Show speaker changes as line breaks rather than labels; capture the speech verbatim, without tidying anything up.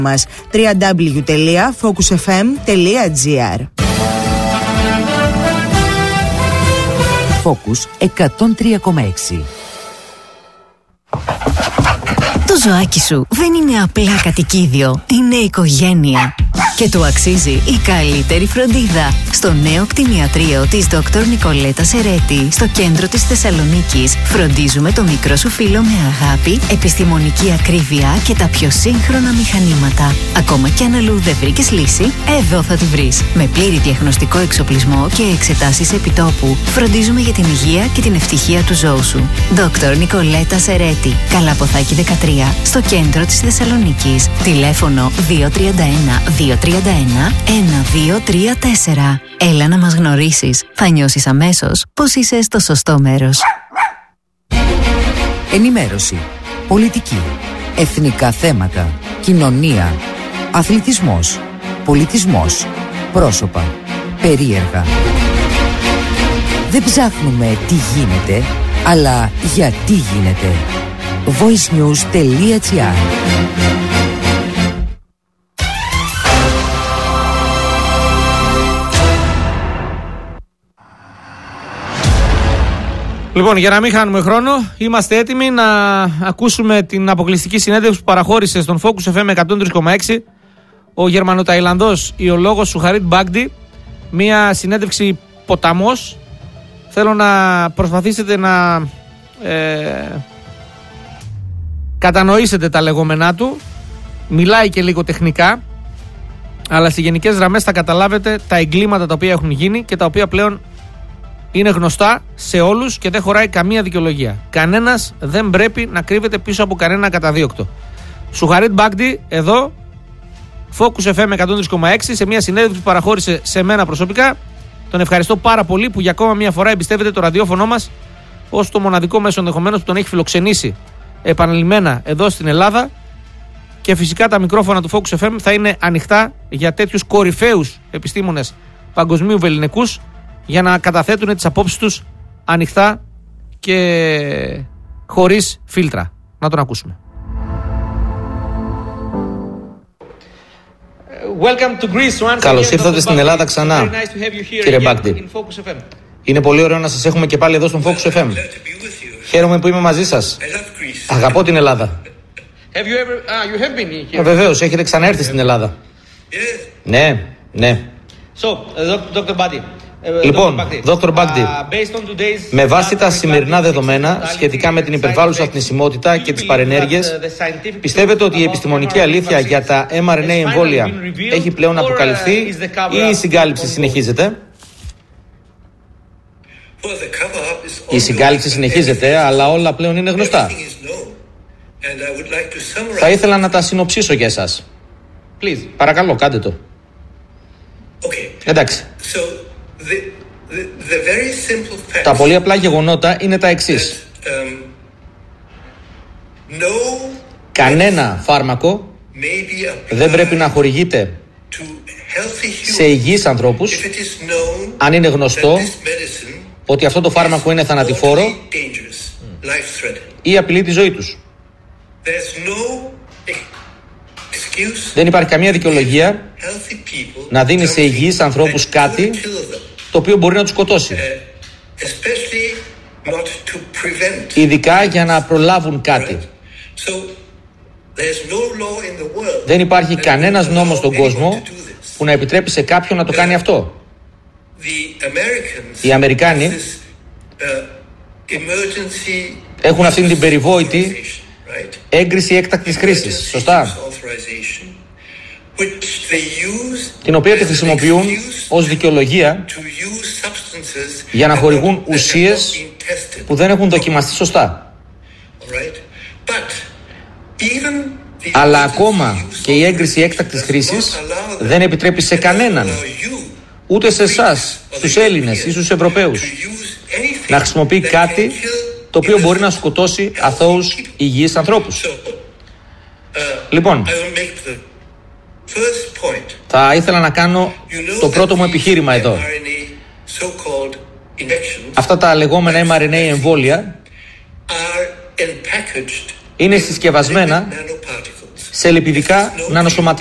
μας double-u double-u double-u τελεία focus f m τελεία g r.
Focus εκατόν τρία κόμμα έξι.
Το ζωάκι σου δεν είναι απλά κατοικίδιο, είναι οικογένεια. Και του αξίζει η καλύτερη φροντίδα. Στο νέο κτηνιατρίο της Δόκτωρ Νικολέτα Σερέτη, στο κέντρο της Θεσσαλονίκης, φροντίζουμε το μικρό σου φίλο με αγάπη, επιστημονική ακρίβεια και τα πιο σύγχρονα μηχανήματα. Ακόμα κι αν αλλού δεν βρήκες λύση, εδώ θα τη βρεις. Με πλήρη διαγνωστικό εξοπλισμό και εξετάσεις επιτόπου, φροντίζουμε για την υγεία και την ευτυχία του ζώου σου. Δόκτωρ Νικολέτα Σερέτη, Καλαποθάκη δεκατρία, στο κέντρο της Θεσσαλονίκης. Τηλέφωνο δύο τρία ένα δύο τρία ένα ένα δύο τρία τέσσερα. Έλα να μας γνωρίσεις. Θα νιώσεις αμέσως πως είσαι στο σωστό μέρος.
Ενημέρωση, πολιτική, εθνικά θέματα, κοινωνία, αθλητισμός, πολιτισμός, πρόσωπα, περίεργα. Δεν ψάχνουμε τι γίνεται, αλλά γιατί γίνεται. voice news τελεία gr.
Λοιπόν, για να μην χάνουμε χρόνο, είμαστε έτοιμοι να ακούσουμε την αποκλειστική συνέντευξη που παραχώρησε στον Focus εφ εμ εκατόν τρία κόμμα έξι ο Γερμανοταϊλανδός ιολόγος Σουχαρίτ Μπάγντι. Μία συνέντευξη ποταμός. Θέλω να προσπαθήσετε να ε, κατανοήσετε τα λεγόμενά του. Μιλάει και λίγο τεχνικά, αλλά σε γενικές γραμμές θα καταλάβετε τα εγκλήματα τα οποία έχουν γίνει και τα οποία πλέον είναι γνωστά σε όλους και δεν χωράει καμία δικαιολογία. Κανένας δεν πρέπει να κρύβεται πίσω από κανένα καταδίωκτο. Σουχαρίτ Μπάγντι, εδώ, Focus εφ εμ εκατόν τρία κόμμα έξι, σε μια συνέντευξη που παραχώρησε σε μένα προσωπικά. Τον ευχαριστώ πάρα πολύ που για ακόμα μια φορά εμπιστεύεται το ραδιόφωνο μας ως το μοναδικό μέσο ενδεχομένως που τον έχει φιλοξενήσει επανειλημμένα εδώ στην Ελλάδα. Και φυσικά τα μικρόφωνα του Focus εφ εμ θα είναι ανοιχτά για τέτοιους κορυφαίους επιστήμονες παγκοσμίου βεληνικούς, για να καταθέτουν τις απόψεις τους ανοιχτά και χωρίς φίλτρα. Να τον ακούσουμε.
Καλώς ήρθατε στην Ελλάδα ξανά, κύριε Μπάγντι. Είναι πολύ ωραίο να σας έχουμε και πάλι εδώ στον Focus εφ εμ. Χαίρομαι που είμαι μαζί σας. Αγαπώ την Ελλάδα. ε, Βεβαίως, έχετε ξαναέρθει στην Ελλάδα. Ναι, ναι. Λοιπόν, Δόκτωρ Μπάγντι, με βάση τα σημερινά δεδομένα σχετικά με την υπερβάλλουσα θνησιμότητα και τις παρενέργειες, πιστεύετε ότι η επιστημονική αλήθεια για τα εμ αρ εν έι εμβόλια έχει πλέον αποκαλυφθεί ή η συγκάλυψη συνεχίζεται? Η συγκάλυψη συνεχίζεται, αλλά όλα πλέον είναι γνωστά. Θα ήθελα να τα συνοψίσω για εσάς. Please, παρακαλώ, κάντε το. Εντάξει. The, the very τα πολύ απλά γεγονότα είναι τα εξής. Um, no κανένα φάρμακο δεν πρέπει να χορηγείται σε υγιείς ανθρώπους αν είναι γνωστό ότι αυτό το φάρμακο είναι θανατηφόρο ή απειλεί τη ζωή τους. No δεν υπάρχει καμία δικαιολογία να δίνει σε υγιείς ανθρώπους κάτι το οποίο μπορεί να τους σκοτώσει. Ειδικά για να προλάβουν κάτι. Δεν υπάρχει κανένας νόμος στον κόσμο που να επιτρέπει σε κάποιον να το κάνει αυτό. Οι Αμερικάνοι έχουν αυτήν την περιβόητη έγκριση έκτακτης χρήσης, σωστά? Την οποία τη χρησιμοποιούν ως δικαιολογία για να χορηγούν ουσίες που δεν έχουν δοκιμαστεί σωστά. Αλλά ακόμα και η έγκριση έκτακτης χρήσης δεν επιτρέπει σε κανέναν, ούτε σε εσάς, στους Έλληνες ή στους Ευρωπαίους, να χρησιμοποιεί κάτι το οποίο μπορεί να σκοτώσει αθώους υγιείς ανθρώπους. Λοιπόν, θα ήθελα να κάνω το πρώτο μου επιχείρημα εδώ. Αυτά τα λεγόμενα εμ αρ εν έι εμβόλια είναι συσκευασμένα σε λιπιδικά νανοσωματίδια.